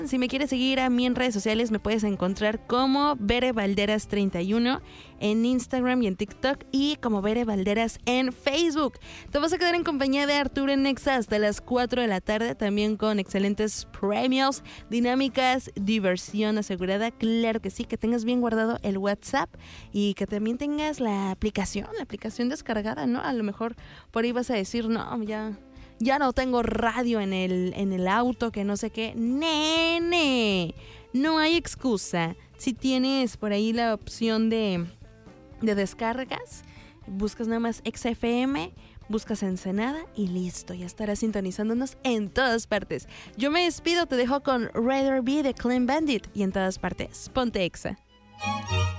Si me quieres seguir a mí en redes sociales, me puedes encontrar como Bere Valderas 31 en Instagram y en TikTok, y como Bere Valderas en Facebook. Te vas a quedar en compañía de Arturo en Nexa hasta las 4 de la tarde, también con excelentes premios, dinámicas, diversión asegurada. Claro que sí, que tengas bien guardado el WhatsApp y que también tengas la aplicación descargada, ¿no? A lo mejor por ahí vas a decir, no, ya no tengo radio en el auto, que no sé qué. ¡Nene! No hay excusa. Si tienes por ahí la opción de descargas, buscas nada más XFM, buscas Ensenada y listo, ya estarás sintonizándonos en todas partes. Yo me despido, te dejo con Rather Be de Clean Bandit y en todas partes. Ponte Exa.